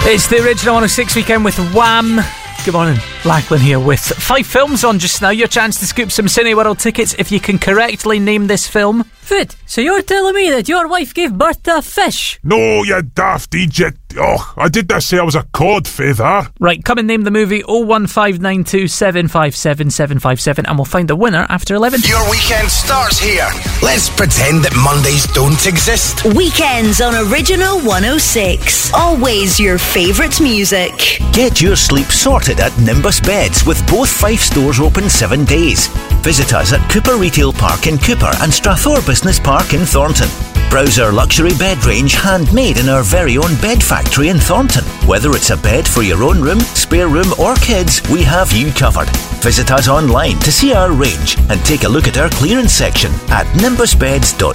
It's the Original 106 Weekend with Wham! Good morning, Lachlan here with 5 films on just now. Your chance to scoop some Cineworld tickets if you can correctly name this film. Food, so you're telling me that your wife gave birth to a fish? No, you daft Egypt. Oh, I did not say I was a cod feather. Right, come and name the movie 01592 757 757 and we'll find a winner after 11. Your weekend starts here. Let's pretend that Mondays don't exist. Weekends on Original 106. Always your favourite music. Get your sleep sorted at Nimbus Beds with both Fife stores open 7 days. Visit us at Cooper Retail Park in Cooper and Strathore Business Park in Thornton. Browse our luxury bed range handmade in our very own bed factory in Thornton. Whether it's a bed for your own room, spare room or kids, we have you covered. Visit us online to see our range and take a look at our clearance section at nimbusbeds.co.uk.